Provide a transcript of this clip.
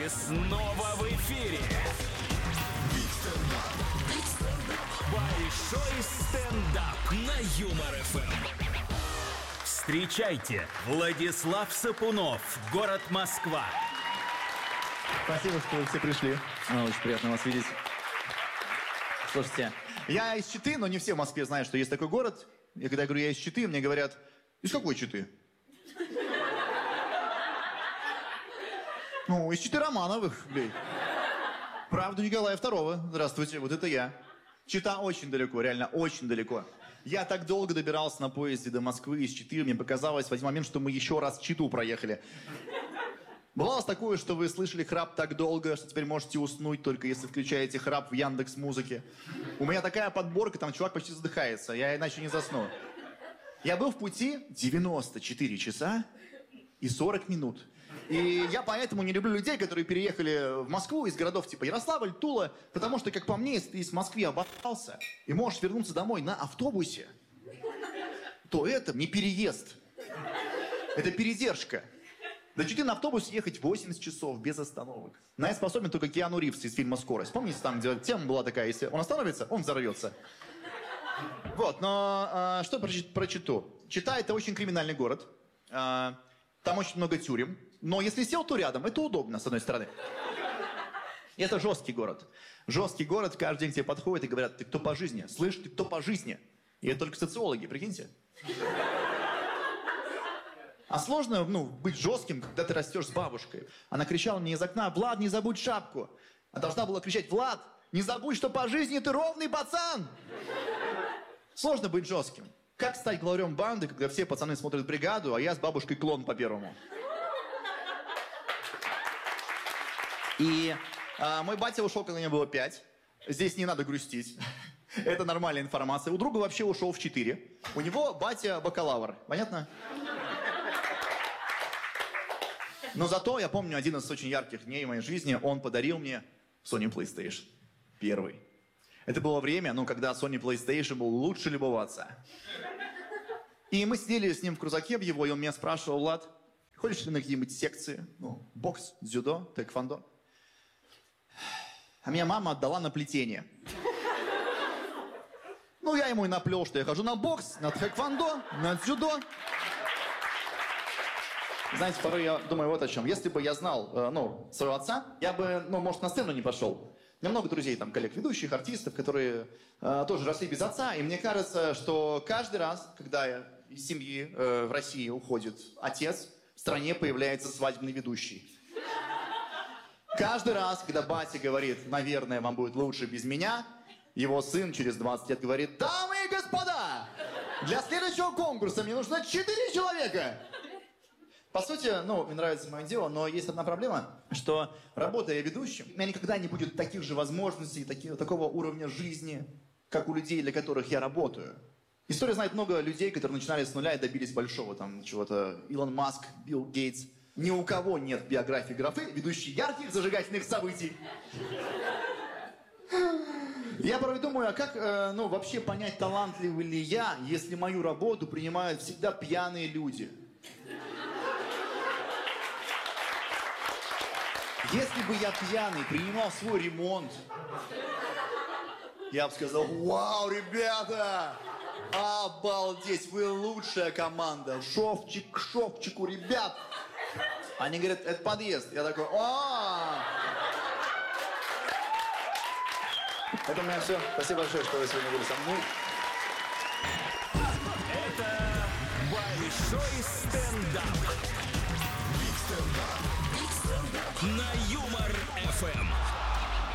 Мы снова в эфире. Большой стендап на Юмор ФМ. Встречайте, Владислав Сапунов, город Москва. Спасибо, что вы все пришли. Очень приятно вас видеть. Слушайте, Я из Читы, но не все в Москве знают, что есть такой город. И когда я говорю, я из Читы, мне говорят, из какой Читы? Ну, из Читы Романовых, блин. Правду Николая II. Здравствуйте, вот это я. Чита очень далеко, реально очень далеко. Я так долго добирался на поезде до Москвы из Читы, мне показалось в один момент, что мы еще раз Читу проехали. Бывало такое, что вы слышали храп так долго, что теперь можете уснуть, только если включаете храп в Яндекс.Музыке. У меня такая подборка, там чувак почти задыхается, я иначе не засну. Я был в пути 94 часа и 40 минут. И я поэтому не люблю людей, которые переехали в Москву из городов типа Ярославль, Тула, потому что, как по мне, если ты из Москвы обосрался и можешь вернуться домой на автобусе, то это не переезд. Это передержка. До Читы на автобусе ехать 80 часов без остановок. На это способен только Киану Ривз из фильма «Скорость». Помните, там где тема была такая, если он остановится, он взорвется. Вот, но что про Читу? Чита — это очень криминальный город. Там очень много тюрем. Но если сел, то рядом. Это удобно, с одной стороны. И это жесткий город. Жесткий город, каждый день к тебе подходит и говорят, ты кто по жизни? Слышь, ты кто по жизни? И это только социологи, прикиньте. А сложно, быть жестким, когда ты растешь с бабушкой. Она кричала мне из окна, Влад, не забудь шапку. А должна была кричать, Влад, не забудь, что по жизни ты ровный пацан. Сложно быть жестким. Как стать главарем банды, когда все пацаны смотрят «Бригаду», а я с бабушкой клон по первому? И мой батя ушел, когда мне было 5. Здесь не надо грустить. Это нормальная информация. У друга вообще ушел в 4. У него батя бакалавр. Понятно? Но зато я помню один из очень ярких дней в моей жизни. Он подарил мне Sony PlayStation. Первый. Это было время, когда Sony PlayStation был лучше любоваться. И мы сидели с ним в крузаке в его, и он меня спрашивал, Влад, ходишь ли на какие-нибудь секции? Бокс, дзюдо, тэквондо? А меня мама отдала на плетение. Я ему и наплел, что я хожу на бокс, на тэквондо, на дзюдо. Знаете, порой я думаю вот о чем. Если бы я знал, своего отца, я бы, может, на сцену не пошел. У меня много друзей, коллег, ведущих, артистов, которые тоже росли без отца. И мне кажется, что каждый раз, когда из семьи в России уходит отец, в стране появляется свадебный ведущий. Каждый раз, когда батя говорит, наверное, вам будет лучше без меня, его сын через 20 лет говорит, дамы и господа, для следующего конкурса мне нужно 4 человека. По сути, мне нравится мое дело, но есть одна проблема, что, работая ведущим, у меня никогда не будет таких же возможностей, такого уровня жизни, как у людей, для которых я работаю. История знает много людей, которые начинали с нуля и добились большого, чего-то. Илон Маск, Билл Гейтс. Ни у кого нет в биографии графы, ведущей ярких зажигательных событий. Я порой думаю, а как, вообще понять, талантливый ли я, если мою работу принимают всегда пьяные люди? Если бы я пьяный принимал свой ремонт, я бы сказал, вау, ребята, обалдеть, вы лучшая команда, шовчик к шовчику, ребят. Они говорят, это подъезд. Я такой, Это у меня все. Спасибо большое, что вы сегодня были со мной. Это большой стендап. На Юмор